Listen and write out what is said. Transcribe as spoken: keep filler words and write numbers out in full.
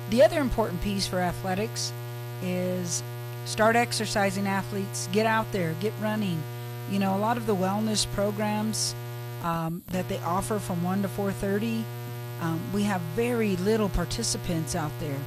The other important piece for athletics is start exercising athletes. Get out there, get running. You know, a lot of the wellness programs um, that they offer from one to four thirty, um, we have very little participants out there.